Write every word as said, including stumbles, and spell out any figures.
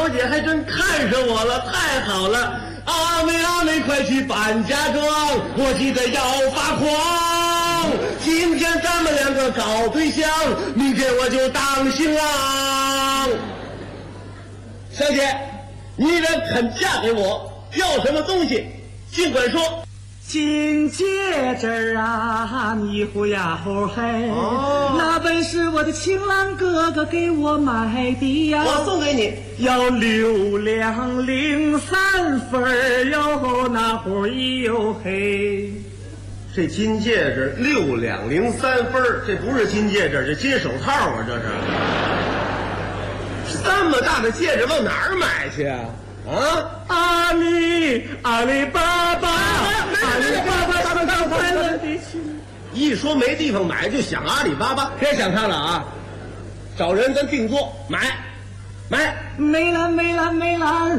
小姐还真看上我了，太好了！阿妹阿妹，快去办嫁妆，我急得要发狂。今天咱们两个搞对象，明天我就当新郎。小姐，你若肯嫁给我，要什么东西，尽管说。 金戒指啊，你呼呀呼嘿， 哦， 那本是我的情郎哥哥给我买的呀， 我送给你， 要六两零三分哟，那会儿哟嘿。 这金戒指六两零三分，这不是金戒指，这金手套啊，这是。这么大的戒指往哪儿买去啊？啊！ 阿里阿里巴巴，阿里巴巴上上快乐的情。 一说没地方买，就想阿里巴巴，别想他了啊！找人咱定做买，买。 梅兰梅兰梅兰。